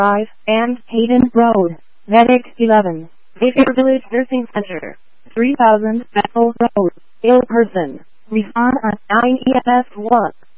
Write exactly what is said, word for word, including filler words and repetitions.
Drive, and Hayden Road, Medic eleven, Bayfair Village Nursing Center, three thousand Bethel Road, ill person, respond on nine E M S one.